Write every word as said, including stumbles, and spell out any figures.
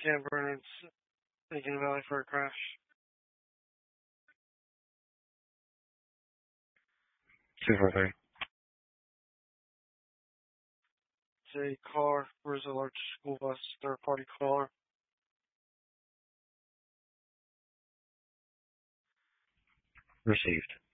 San Bernard's Lincoln Valley for a crash. two four three. It's a car, where's a large school bus, third party caller. Received.